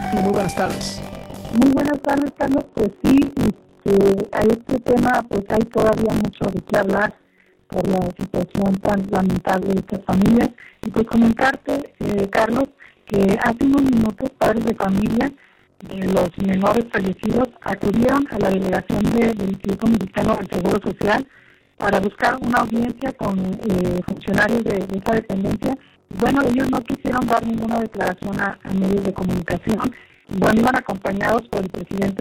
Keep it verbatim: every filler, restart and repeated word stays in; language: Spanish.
Muy buenas tardes. Muy buenas tardes, Carlos. Pues sí, este, a este tema pues hay todavía mucho de qué hablar por la situación tan lamentable de estas familias. Y pues comentarte, eh, Carlos, que hace unos minutos padres de familia de los menores fallecidos acudieron a la delegación de, del Instituto Mexicano del Seguro Social para buscar una audiencia con eh, funcionarios de, de esa dependencia. Bueno, ellos no quisieron dar ninguna declaración a, a medios de comunicación. Bueno, iban acompañados por el presidente